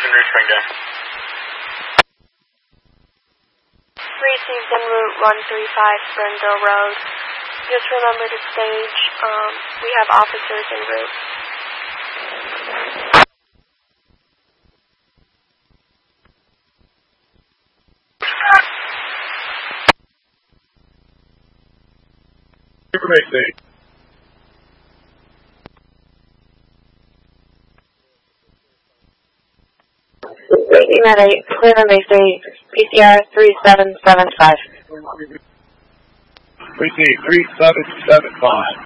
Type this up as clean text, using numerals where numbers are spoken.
en route Springdale. Received en route 135 Springdale Road. Just remember to stage. We have officers en route. Information. Waiting at 8, Cleveland Bay State, PCR 3775. Receive 3775.